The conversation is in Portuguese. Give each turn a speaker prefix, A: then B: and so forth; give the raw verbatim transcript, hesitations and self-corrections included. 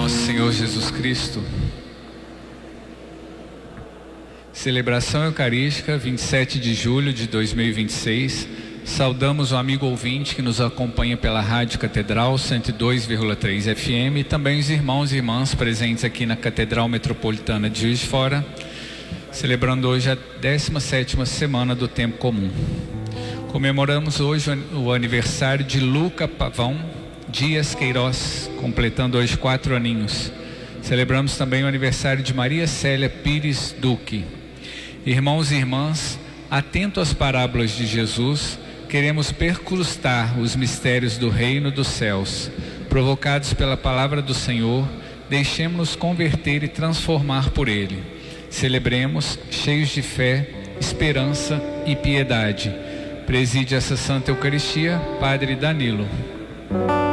A: nosso Senhor Jesus Cristo. Celebração Eucarística, vinte e sete de julho de dois mil e vinte e seis. Saudamos o amigo ouvinte que nos acompanha pela Rádio Catedral cento e dois vírgula três F M e também os irmãos e irmãs presentes aqui na Catedral Metropolitana de Juiz de Fora, celebrando hoje a décima sétima semana do Tempo Comum. Comemoramos hoje o aniversário de Luca Pavão Dias Queiroz, completando hoje quatro aninhos. Celebramos também o aniversário de Maria Célia Pires Duque. Irmãos e irmãs, atento às parábolas de Jesus, queremos percrustar os mistérios do reino dos céus. Provocados pela palavra do Senhor, deixemos-nos converter e transformar por ele. Celebremos, cheios de fé, esperança e piedade. Preside essa Santa Eucaristia, Padre Danilo.